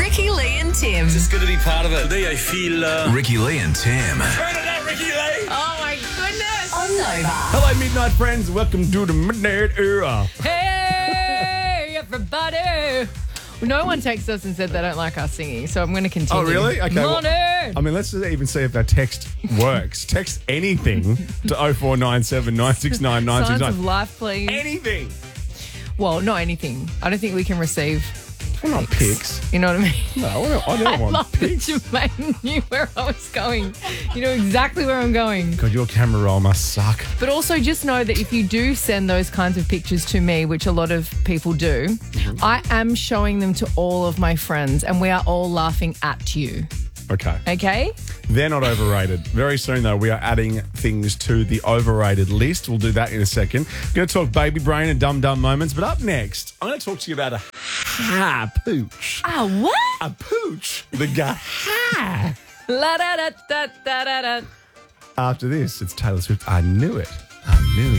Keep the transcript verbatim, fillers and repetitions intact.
Ricky, Lee and Tim. Just good to be part of it. Today I feel... Uh... Ricky, Lee and Tim. Turn it up, Ricky Lee! Oh, my goodness. On Nova. Hello, Midnight friends. Welcome to the Midnight Era. Hey, everybody. Well, no one texted us and said they don't like us singing, so I'm going to continue. Oh, really? Okay. well, Money. I mean, let's just even see if our text works. Text anything to oh four nine seven, nine six nine, nine six Signs of nine. life, please. Anything. Well, not anything. I don't think we can receive Well, not pics. You know what I mean? No, I don't, I don't I want love pics. that Jermaine knew where I was going. You know exactly where I'm going. God, your camera roll must suck. But also just know that if you do send those kinds of pictures to me, which a lot of people do, Mm-hmm. I am showing them to all of my friends and we are all laughing at you. Okay. Okay? They're not overrated. Very soon, though, we are adding things to the overrated list. We'll do that in a second. We're going to talk baby brain and dumb dumb moments. But up next, I'm going to talk to you about a ha pooch. Ah, what? A pooch that got ha. La da da da da da da. After this, it's Taylor Swift. I knew it. I knew